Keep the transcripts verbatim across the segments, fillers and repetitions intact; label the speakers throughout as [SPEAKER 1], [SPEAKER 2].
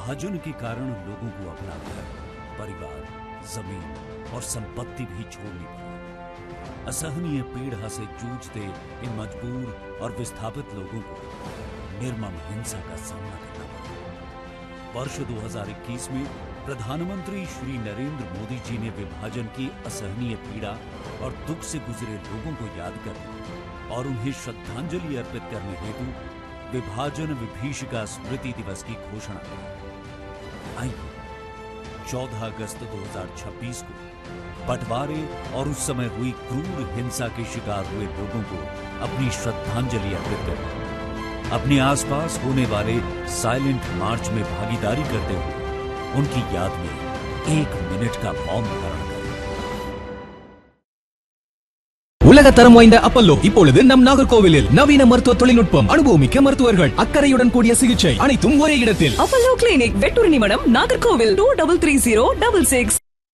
[SPEAKER 1] विभाजन के कारण लोगों को अपना घर, परिवार, जमीन और संपत्ति भी छोड़नी पड़ी। असहनीय पीड़ा से जूझते इन मजबूर और विस्थापित लोगों को निर्मम हिंसा का सामना करना पड़ा। वर्ष दो हज़ार इक्कीस में प्रधानमंत्री श्री नरेंद्र मोदी जी ने विभाजन की असहनीय पीड़ा और दुख से गुजरे लोगों को याद करने और उन्हें श्रद्धांजलि अर्पित करने हेतु विभाजन विभीषिका स्मृति दिवस की घोषणा की। आइए चौदह अगस्त दो हज़ार छब्बीस को बंटवारे और उस समय हुई क्रूर हिंसा के शिकार हुए लोगों को अपनी श्रद्धांजलि अर्पित करें। अपने आसपास होने वाले साइलेंट मार्च में भागीदारी करते हुए उनकी याद में एक मिनट का मौन धारण करें।
[SPEAKER 2] உலக தரம் வாய்ந்த அப்பல்லோ இப்பொழுது நம் நாகர்கோவிலில் நவீன மருத்துவ தொழில்நுட்பம், அனுபவமிக்க மருத்துவர்கள், அக்கறையுடன் கூடிய சிகிச்சை அனைத்தும் ஒரே இடத்தில்.
[SPEAKER 3] Apollo clinic, Vettur நிமணம், Nagercoil. Two double three zero double six.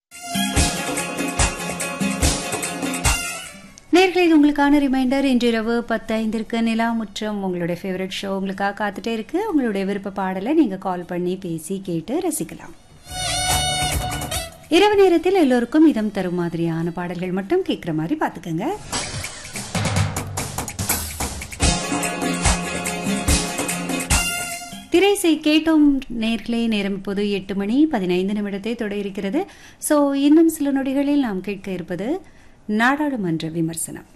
[SPEAKER 4] நேயர்களே, உங்களுக்கான ரிமைண்டர், இன்றிரவு பத்து ஐந்திற்கு நிலா முற்றம் உங்களுடைய ஃபேவரட் ஷோ உங்களுக்காக காத்துட்டே இருக்கு. உங்களுடைய விருப்ப பாடலை நீங்க கால் பண்ணி பேசி கேட்டு ரசிக்கலாம். இரவு நேரத்தில் எல்லோருக்கும் இதம் தரும் மாதிரியான பாடல்கள் மட்டும் கேட்கிற மாதிரி பாத்துக்கங்க. திரைசை கேட்டோம் நேர்களே. நேரம் இப்போது எட்டு மணி பதினைந்து நிமிடத்தை தொட இருக்கிறது. ஸோ இன்னும் சில நொடிகளில் நாம் கேட்க இருப்பது நாடாளுமன்ற விமர்சனம்.